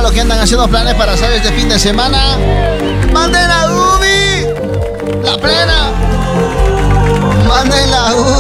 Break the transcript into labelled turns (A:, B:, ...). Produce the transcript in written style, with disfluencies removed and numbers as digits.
A: los que andan haciendo planes para salir este fin de semana. ¡Manden la UBI! ¡La plena! ¡Manden la UBI!